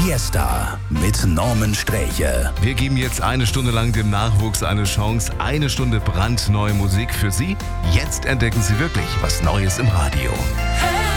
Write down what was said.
Fiesta mit Norman Sträche. Wir geben jetzt eine Stunde lang dem Nachwuchs eine Chance. Eine Stunde brandneue Musik für Sie. Jetzt entdecken Sie wirklich was Neues im Radio. Hey.